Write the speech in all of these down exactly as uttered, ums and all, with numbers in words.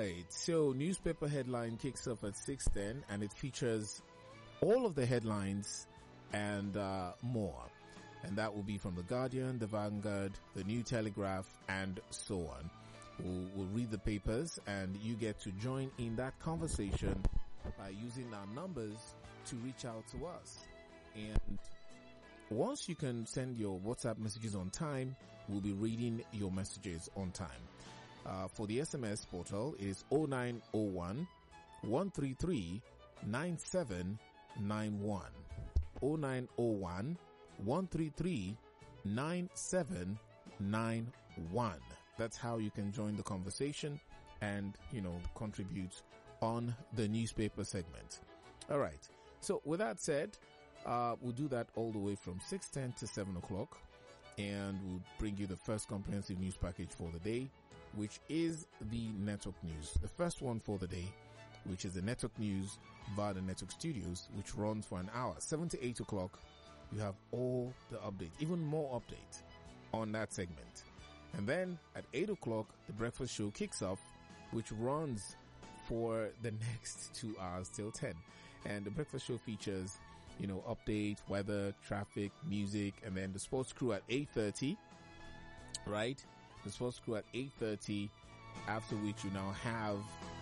right. So newspaper headline kicks off at six ten and it features all of the headlines and uh, more. And that will be from The Guardian, The Vanguard, The New Telegraph, and so on. We'll, we'll read the papers and you get to join in that conversation by using our numbers to reach out to us. And once you can send your WhatsApp messages on time, we'll be reading your messages on time. Uh, for the S M S portal, it is oh nine oh one, one three three, nine seven nine one. oh nine oh one, one three three, nine seven nine one. That's how you can join the conversation and, you know, contribute on the newspaper segment. All right. So with that said, uh, we'll do that all the way from six ten to seven o'clock. And we'll bring you the first comprehensive news package for the day, which is the network news. The first one for the day, which is the network news via the network studios, which runs for an hour. seven to eight o'clock, you have all the updates, even more updates on that segment. And then at eight o'clock, the breakfast show kicks off, which runs for the next two hours till ten. And the breakfast show features, you know, updates, weather, traffic, music, and then the sports crew at eight thirty, right? The sports crew at eight thirty, after which you now have,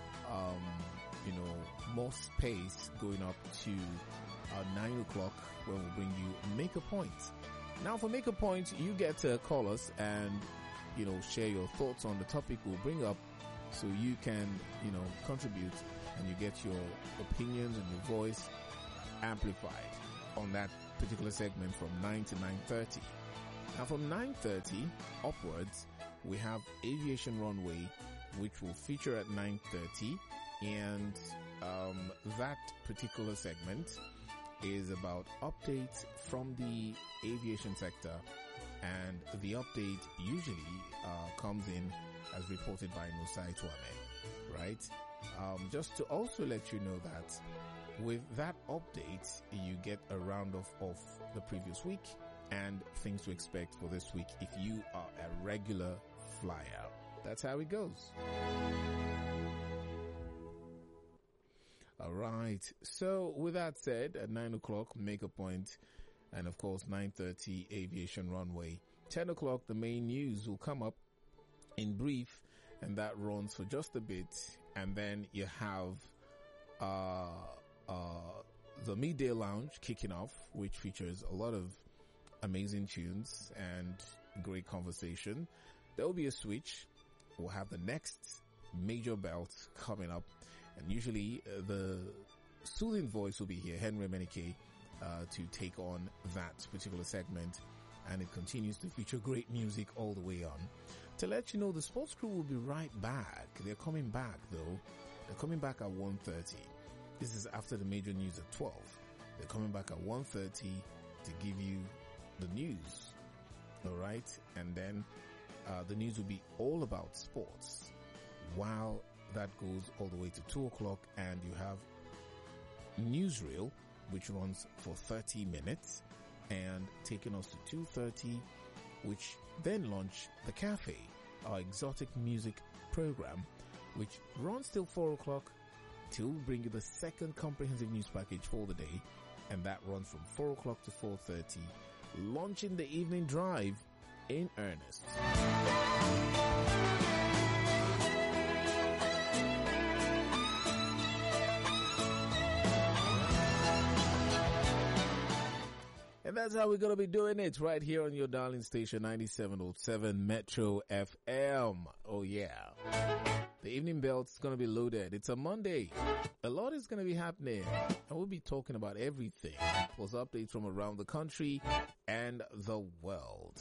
um, you know, more space going up to uh, nine o'clock when we'll bring you Make a Point. Now for Make a Point, you get to call us and, you know, share your thoughts on the topic we'll bring up so you can, you know, contribute and you get your opinions and your voice amplified on that particular segment from nine to nine thirty. Now from nine thirty upwards, we have Aviation Runway, which will feature at nine thirty, and um, that particular segment is about updates from the aviation sector, and the update usually uh, comes in as reported by Nusai Tuame, right? Um, just to also let you know that with that update, you get a roundoff of the previous week and things to expect for this week if you are a regular flyer. That's how it goes. All right. So with that said, at nine o'clock, Make a Point, and of course nine thirty, Aviation Runway. ten o'clock, the main news will come up in brief, and that runs for just a bit. And then you have uh uh the Midday Lounge kicking off, which features a lot of amazing tunes and great conversation. There will be a switch. We'll have the next major belt coming up, and usually uh, the soothing voice will be here, Henry Menike, uh, to take on that particular segment, and it continues to feature great music all the way on. To let you know, the sports crew will be right back. They're coming back though. They're coming back at one thirty. This is after the major news at twelve. They're coming back at one thirty to give you the news. Alright? And then uh, the news will be all about sports, while that goes all the way to two o'clock, and you have Newsreel, which runs for thirty minutes, and taking us to two thirty, which then launch The Cafe, our exotic music program, which runs till four o'clock, till we bring you the second comprehensive news package for the day, and that runs from four o'clock to four thirty, launching the evening drive in earnest. And that's how we're going to be doing it right here on your darling station ninety-seven point seven Metro F M. Oh yeah. The evening belt's going to be loaded. It's a Monday. A lot is going to be happening. And we'll be talking about everything. Plus updates from around the country and the world.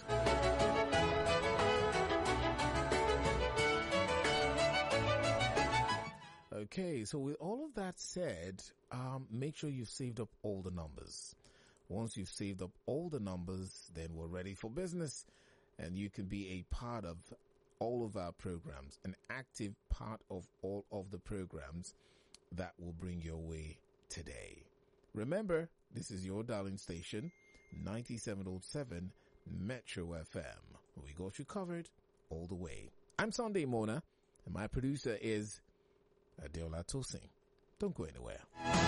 Okay, so with all of that said, um, make sure you've saved up all the numbers. Once you've saved up all the numbers, then we're ready for business, and you can be a part of all of our programs, an active part of all of the programs that will bring your way today. Remember, this is your darling station, ninety-seven point seven Metro F M. We got you covered all the way. I'm Sunday Mona, and my producer is Adeola Tosin. Don't go anywhere.